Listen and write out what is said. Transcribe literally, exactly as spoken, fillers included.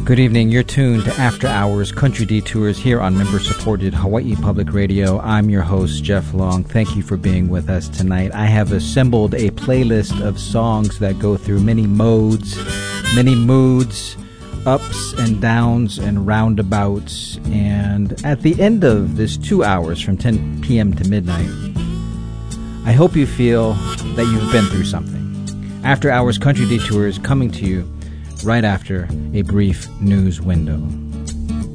Good evening. You're tuned to After Hours Country Detours here on member-supported Hawaii Public Radio. I'm your host, Jeff Long. Thank you for being with us tonight. I have assembled a playlist of songs that go through many modes, many moods, ups and downs and roundabouts. And at the end of this two hours from ten p.m. to midnight, I hope you feel that you've been through something. After Hours Country Detours coming to you right after a brief news window.